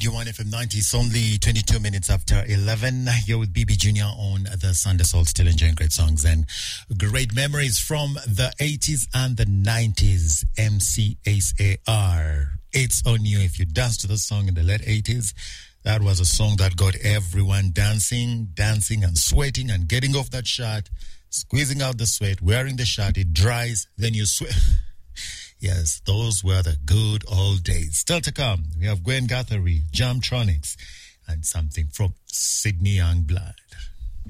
Pure One FM 90. It's only 22 minutes after 11. You're with BB Junior on the Sunday Soul, still enjoying great songs and great memories from the 80s and the 90s. MCSAR. It's on you. If you dance to the song in the late 80s, that was a song that got everyone dancing and sweating and getting off that shirt, squeezing out the sweat, wearing the shirt. It dries, then you sweat. Yes, those were the good old days. Still to come, we have Gwen Guthrie, Jamtronics, and something from Sydney Youngblood.